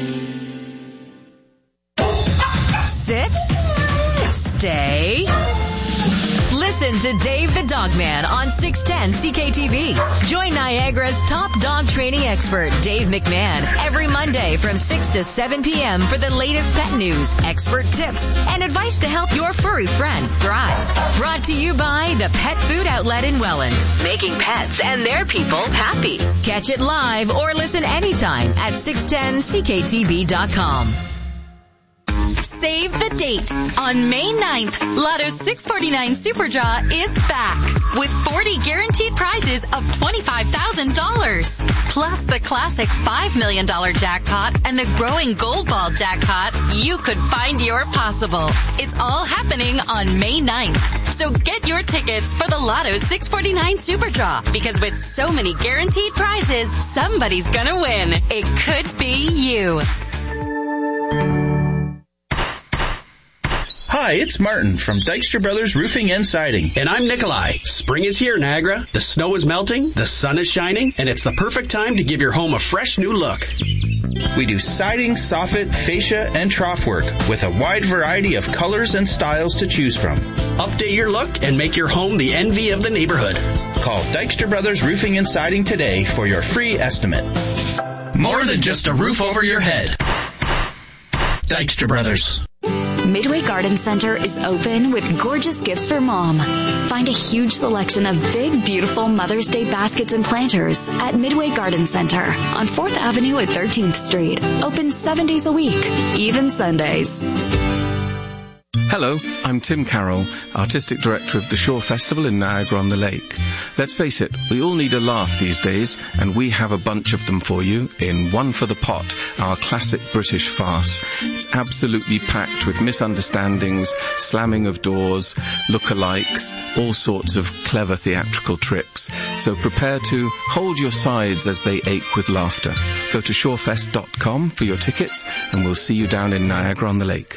Sit. Stay. Listen to Dave the Dog Man on six ten C K T V. Join Niagara's top dog training expert, Dave McMahon, every Monday from six to seven p.m. for the latest pet news, expert tips, and advice to help your furry friend thrive. Brought to you by the Pet Food Outlet in Welland, making pets and their people happy. Catch it live or listen anytime at six ten C K T V dot com. Save the date. On May ninth, Lotto's six forty-nine Super Draw is back with forty guaranteed prizes of twenty-five thousand dollars. Plus the classic five million dollars jackpot and the growing Gold Ball jackpot. You could find your possible. It's all happening on May ninth. So get your tickets for the Lotto's six forty-nine Super Draw, because with so many guaranteed prizes, somebody's gonna win. It could be you. Hi, it's Martin from Dykstra Brothers Roofing and Siding. And I'm Nikolai. Spring is here, Niagara. The snow is melting, the sun is shining, and it's the perfect time to give your home a fresh new look. We do siding, soffit, fascia, and trough work with a wide variety of colors and styles to choose from. Update your look and make your home the envy of the neighborhood. Call Dykstra Brothers Roofing and Siding today for your free estimate. More than just a roof over your head. Dykstra Brothers. Midway Garden Center is open with gorgeous gifts for mom. Find a huge selection of big, beautiful Mother's Day baskets and planters at Midway Garden Center on fourth Avenue at thirteenth Street. Open seven days a week, even Sundays. Hello, I'm Tim Carroll, Artistic Director of the Shore Festival in Niagara-on-the-Lake. Let's face it, we all need a laugh these days, and we have a bunch of them for you in One for the Pot, our classic British farce. It's absolutely packed with misunderstandings, slamming of doors, look-alikes, all sorts of clever theatrical tricks. So prepare to hold your sides as they ache with laughter. Go to shorefest dot com for your tickets, and we'll see you down in Niagara-on-the-Lake.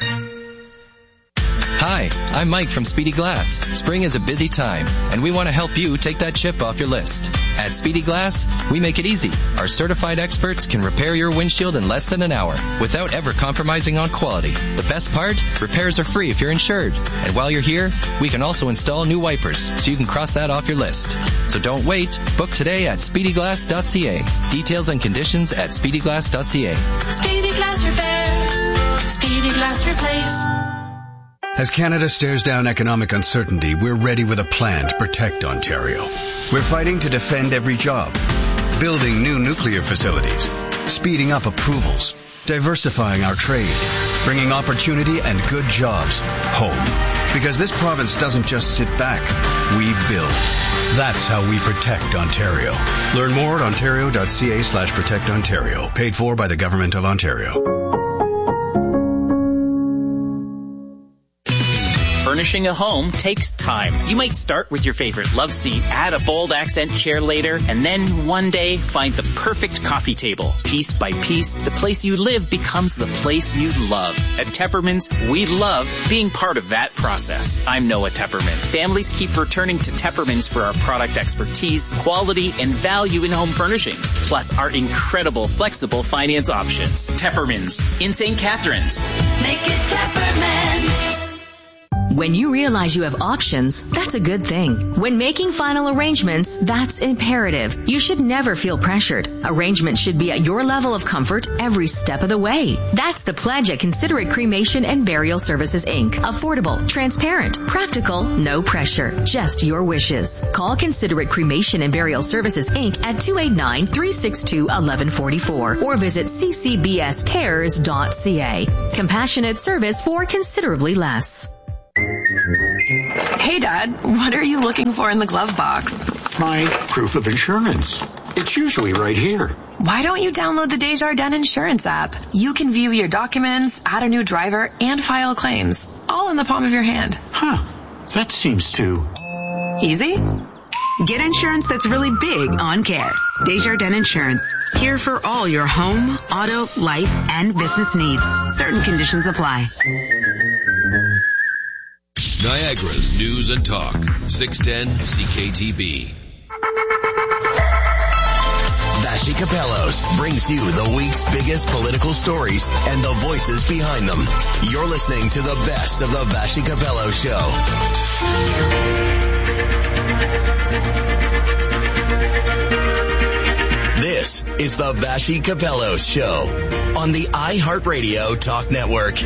Hi, I'm Mike from Speedy Glass. Spring is a busy time, and we want to help you take that chip off your list. At Speedy Glass, we make it easy. Our certified experts can repair your windshield in less than an hour without ever compromising on quality. The best part? Repairs are free if you're insured. And while you're here, we can also install new wipers, so you can cross that off your list. So don't wait. Book today at speedy glass dot c a. Details and conditions at speedy glass dot c a. Speedy Glass Repair. Speedy Glass Replace. As Canada stares down economic uncertainty, we're ready with a plan to protect Ontario. We're fighting to defend every job, building new nuclear facilities, speeding up approvals, diversifying our trade, bringing opportunity and good jobs home. Because this province doesn't just sit back, we build. That's how we protect Ontario. Learn more at ontario.ca slash protect Ontario. Paid for by the Government of Ontario. Furnishing a home takes time. You might start with your favorite love seat, add a bold accent chair later, and then one day find the perfect coffee table. Piece by piece, the place you live becomes the place you love. At Tepperman's, we love being part of that process. I'm Noah Tepperman. Families keep returning to Tepperman's for our product expertise, quality, and value in home furnishings, plus our incredible flexible finance options. Tepperman's in Saint Catharines. Make it Tepperman's. When you realize you have options, that's a good thing. When making final arrangements, that's imperative. You should never feel pressured. Arrangements should be at your level of comfort every step of the way. That's the pledge at Considerate Cremation and Burial Services, Incorporated. Affordable, transparent, practical, no pressure, just your wishes. Call Considerate Cremation and Burial Services, Incorporated at two eight nine, three six two, one one four four or visit c c b s cares dot c a. Compassionate service for considerably less. Hey, Dad, what are you looking for in the glove box? My proof of insurance. It's usually right here. Why don't you download the Desjardins Insurance app? You can view your documents, add a new driver, and file claims, all in the palm of your hand. Huh. That seems too... easy? Get insurance that's really big on care. Desjardins Insurance. Here for all your home, auto, life, and business needs. Certain conditions apply. Niagara's News and Talk, six ten C K T B. Vassy Kapelos brings you the week's biggest political stories and the voices behind them. You're listening to the best of the Vassy Kapelos Show. This is the Vassy Kapelos Show on the iHeartRadio Talk Network.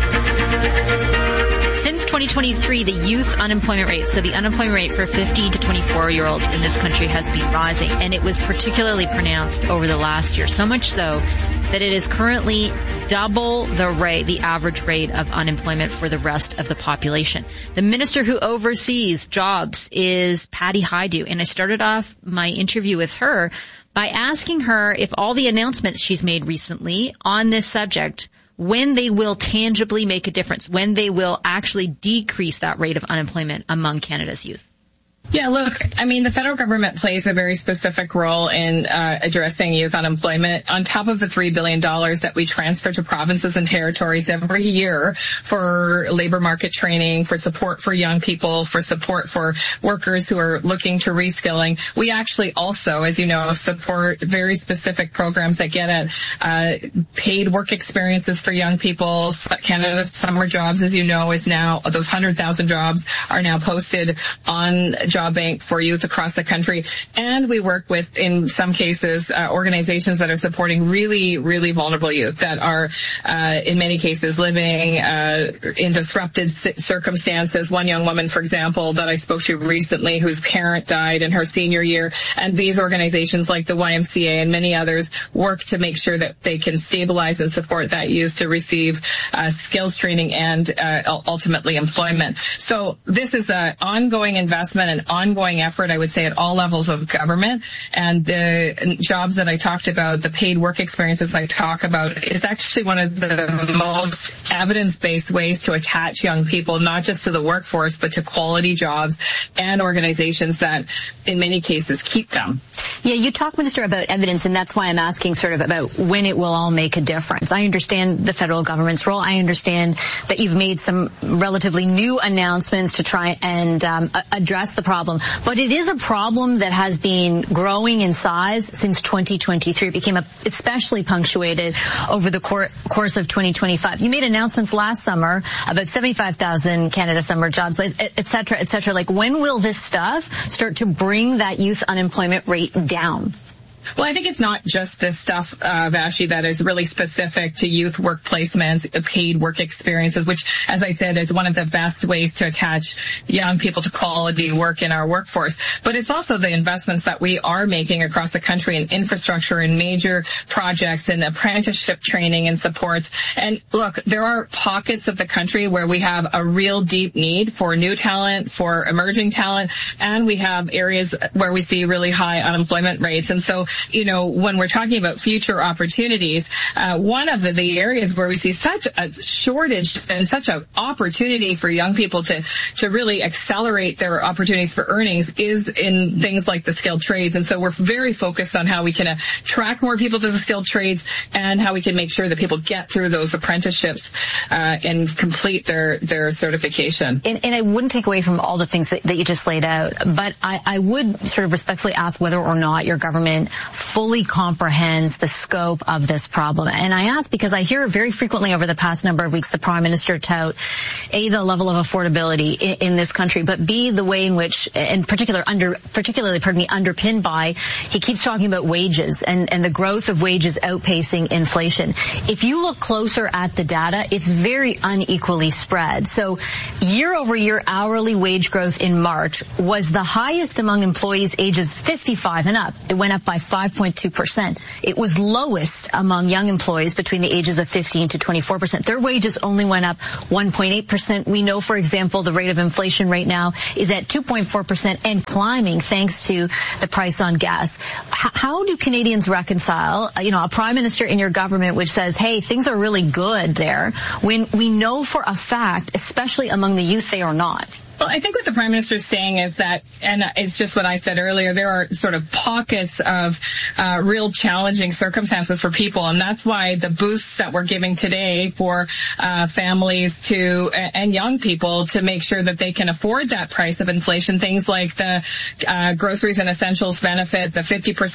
Since twenty twenty-three, the youth unemployment rate, so the unemployment rate for fifteen to twenty-four year olds in this country has been rising, and it was particularly pronounced over the last year, so much so that it is currently double the rate, the average rate of unemployment for the rest of the population. The minister who oversees jobs is Patty Hajdu, and I started off my interview with her by asking her if all the announcements she's made recently on this subject, when they will tangibly make a difference, when they will actually decrease that rate of unemployment among Canada's youth. Yeah, look, I mean, the federal government plays a very specific role in uh, addressing youth unemployment. On top of the three billion dollars that we transfer to provinces and territories every year for labor market training, for support for young people, for support for workers who are looking to reskilling, we actually also, as you know, support very specific programs that get at uh, paid work experiences for young people. Canada's Summer Jobs, as you know, is now, those one hundred thousand jobs are now posted on Job Bank for youth across the country. And we work with, in some cases, uh, organizations that are supporting really, really vulnerable youth that are, uh, in many cases, living uh, in disrupted circumstances. One young woman, for example, that I spoke to recently, whose parent died in her senior year. And these organizations like the Y M C A and many others work to make sure that they can stabilize and support that youth to receive uh, skills training and uh, ultimately employment. So this is an ongoing investment and ongoing effort, I would say, at all levels of government. And the jobs that I talked about, the paid work experiences I talk about, is actually one of the most evidence-based ways to attach young people, not just to the workforce, but to quality jobs and organizations that, in many cases, keep them. Yeah, you talk, Minister, about evidence, and that's why I'm asking sort of about when it will all make a difference. I understand the federal government's role. I understand that you've made some relatively new announcements to try and um, address the problem. But it is a problem that has been growing in size since twenty twenty-three. It became especially punctuated over the cor- course of twenty twenty-five. You made announcements last summer about seventy-five thousand Canada Summer Jobs, et cetera, et cetera. Like, when will this stuff start to bring that youth unemployment rate down? Well, I think it's not just this stuff, uh, Vashi, that is really specific to youth work placements, paid work experiences, which, as I said, is one of the best ways to attach young people to quality work in our workforce. But it's also the investments that we are making across the country in infrastructure and major projects and apprenticeship training and supports. And look, there are pockets of the country where we have a real deep need for new talent, for emerging talent, and we have areas where we see really high unemployment rates. And so, you know, when we're talking about future opportunities, uh, one of the, the areas where we see such a shortage and such an opportunity for young people to, to really accelerate their opportunities for earnings is in things like the skilled trades. And so we're very focused on how we can attract more people to the skilled trades and how we can make sure that people get through those apprenticeships uh, and complete their, their certification. And, and I wouldn't take away from all the things that, that you just laid out, but I, I would sort of respectfully ask whether or not your government fully comprehends the scope of this problem. And I ask because I hear very frequently over the past number of weeks the Prime Minister tout A, the level of affordability in, in this country, but B, the way in which, in particular, under, particularly, pardon me, underpinned by, he keeps talking about wages and, and the growth of wages outpacing inflation. If you look closer at the data, it's very unequally spread. So year over year hourly wage growth in March was the highest among employees ages fifty-five and up. It went up by five point two percent. It was lowest among young employees between the ages of fifteen to twenty-four percent. Their wages only went up one point eight percent. We know, for example, the rate of inflation right now is at two point four percent and climbing thanks to the price on gas. H- how do Canadians reconcile, you know, a prime minister in your government which says, hey, things are really good there, when we know for a fact, especially among the youth, they are not? Well, I think what the Prime Minister is saying is that, and it's just what I said earlier, there are sort of pockets of uh, real challenging circumstances for people, and that's why the boosts that we're giving today for uh, families to and young people to make sure that they can afford that price of inflation, things like the uh, groceries and essentials benefit, the fifty percent